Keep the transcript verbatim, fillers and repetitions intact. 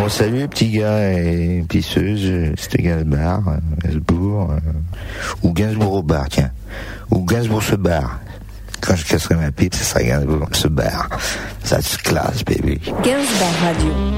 Bon, salut les petits gars et pisseuses, c'était Gainsbourg, Gainsbourg, euh, ou Gainsbourg au bar, tiens. Ou Gainsbourg se barre. Quand je casserai ma pipe, ça sera Gainsbourg se barre. That's class, baby. Gainsbourg Radio.